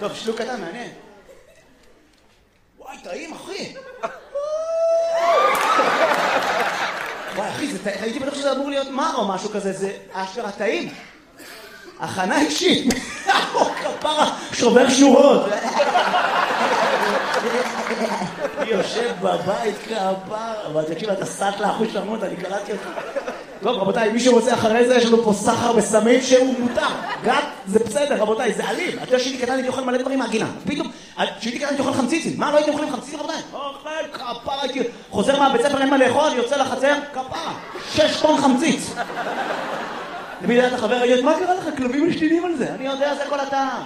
טוב, שלוק קטן, מעניין. וואי, טעים, אחי. וואי, אחי, הייתי בטוח שזה אמור להיות מר או משהו כזה, זה אשכרה טעים. הכנה אישית. כפרה, שובר שורות. אני יושב בבית כפרה, אבל תקשיב, אתה סעת לאחוז שלמות, אני קלטתי אותך. טוב, רבותיי, מי שרוצה אחרי זה, יש לנו פה סחר בסמים שהוא מותר. גת, זה בסדר, רבותיי, זה אלים. אתה יודע שהייתי קטן, הייתי אוכל מלא דברים מהגינה. פתאום, שהייתי קטן, הייתי אוכל חמציצים. מה, לא הייתי אוכלים חמציצים, רבותיי? אוכל, כפרה, הייתי חוזר מהבית ספר, אין מה לאכול, יוצא לחצר, כפרה. 6 טון חמציץ. למי יודע את החבר, הייתי, מה קרה לך? כלבים משתינים על זה. אני יודע, זה כל הטעם.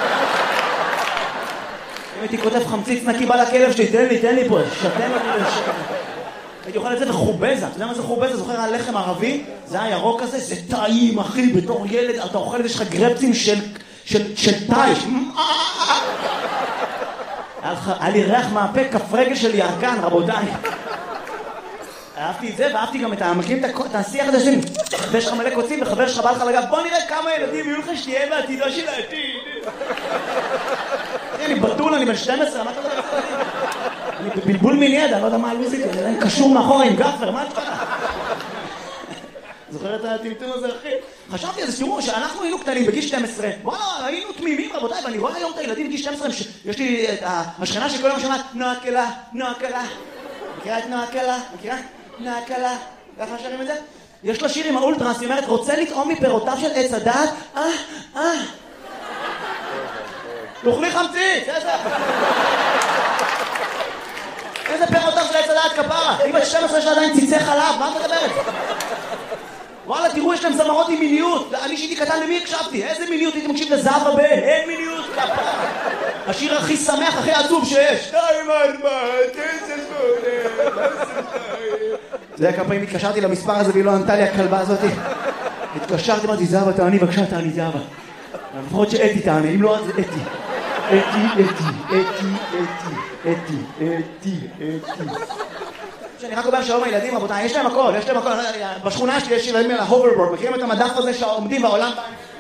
אם הייתי כותב חמציץ נקי בא לכלב שלי, תן לי פה, שתן אותי לשקר. הייתי אוכל את זה בחובזה, אתה יודע מה זה חובזה? זוכר הלחם ערבי? זה הירוק הזה, זה טעים, אחי, בתור ילד, אתה אוכל את זה, יש לך גרפצים של טייש. היה לי ריח מהפה, כף רגל של ירקן, רבותיי. אהבתי את זה, ואהבתי גם את המקרים, את השיח הזה שלי. ויש לך מלא קוצים, וחבר שלך בא לך לגב, בוא נראה כמה ילדים יהיו לך שתהיה בעתידה של העתיד. אני בטול, אני בן 12, מה אתה יודע? אני בבלבול מיני, אני לא יודע מה הלוזית, אני קשור מאחורה עם גפר, מה את קרה? זוכר את הטמטום הזה, אחי? חשבתי על זה, תראו, שאנחנו היינו קטנים בגיל 12, וואלה, היינו תמימים, רבותיי, ואני רואה היום את הילדים בגיל 12, יש לי את השכנה שכל יום שמעת, נועה קלה, נועה קלה. מכירה את נועה קלה? מכירה? נועה קלה. ככה שרים את זה? יש לה שיר עם האולטרס, היא אומרת, רוצה לטעום מפירותיו של עץ הדעת? תאכלי חמציץ, איזה פירותיו של עץ הדעת כפרה? היא בת 12 שלה עדיין ציצי חלב, מה את מדברת? וואלה, תראו, יש להם זמרות עם מיניות. אני שהייתי קטן, למי הקשבתי? איזה מיניות? הייתי מקשיב לזהבה בן, אין מיניות כפרה. השיר הכי שמח, הכי עצוב שיש. 2, 4, 9, 8, אתה יודע כמה פעמים התקשרתי למספר הזה והיא לא ענתה לי הכלבה הזאת? התקשרתי, אמרתי, זהבה, תעני, בבקשה, תעני, זהבה. לפחות שאתי תעני, אם לא, אז אתי. אתי. שאני רק אומר שהיום הילדים, רבותיי, יש להם הכל. בשכונה שלי יש ילדים על ההוברבורד, מכירים את המדף הזה שעומדים בעולם?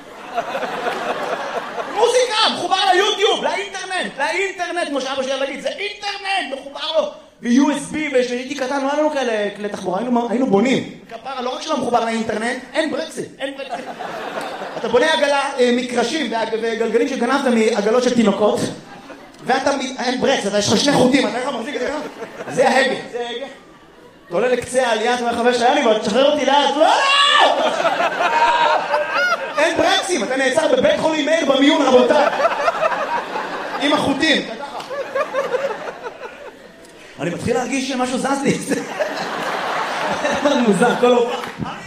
מוזיקה, מחובר ליוטיוב, לאינטרנט, כמו שאבא שלי להגיד, זה אינטרנט, מחובר לו. ב-USB, ושהייתי קטן, לא היה לנו כאלה כלי תחבורה, היינו בונים. כפרה, לא רק שלא מחובר לאינטרנט, אין ברקסים. אתה בונה עגלה, מקרשים וגלגלים שגנבת מעגלות של תינוקות, ואתה, אין ברקס, יש לך 2 חוטים, אתה איך מחזיק את זה? זה ההגה. אתה עולה לקצה העלייה, אתה אומר חבר שהיה לי, תשחרר אותי לאט, לא! אין ברקסים, אתה נעצר בבית חולים מאיר במיון, רבותיי. עם החוטים. אני מתחיל להרגיש שמשהו זז לי. זה מוזר, כל הופעה.